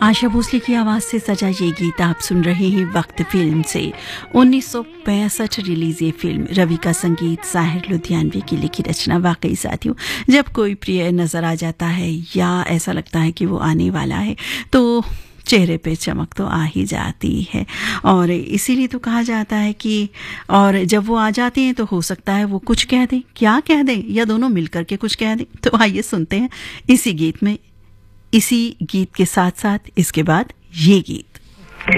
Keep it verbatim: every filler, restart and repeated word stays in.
आशा भोसले की आवाज से सजा ये गीत आप सुन रहे हैं वक्त फिल्म से। उन्नीस सौ पैंसठ रिलीज ये फिल्म, रवि का संगीत, साहिर लुधियानवी की लिखी रचना। वाकई साथियों, जब कोई प्रिय नजर आ जाता है या ऐसा लगता है कि वो आने वाला है तो चेहरे पे चमक तो आ ही जाती है। और इसीलिए तो कहा जाता है कि और जब वो आ जाते हैं तो हो सकता है वो कुछ कह दें, क्या कह दें, या दोनों मिलकर के कुछ कह दें। तो आइए सुनते हैं इसी गीत में, इसी गीत के साथ साथ इसके बाद ये गीत।